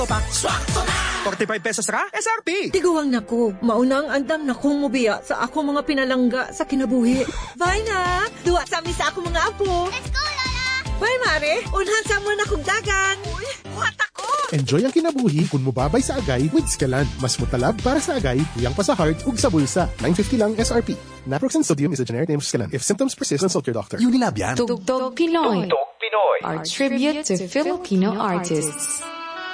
Swakto pa. Swakto na! 45 pesos ra, SRP. Tiguang nako, maunang andam na kong mubiya sa ako mga pinalangga sa kinabuhi. Bye na! Duwa sa amin sa ako mga apo. Let's go, Lola! Bye, Mare! Unhan sa mo na kong dagan. Uy, buhat ako! Enjoy ang kinabuhi kung mubabay sa agay with Scalan. Mas mutalab para sa agay, tuyang pa sa heart, ug sa bulsa. 950 lang SRP. Naproxen sodium is a generic name of Scalan. If symptoms persist, consult your doctor. Unilab yan. Tugtog Pinoy. Tugtog Pinoy. Our tribute to Filipino artists.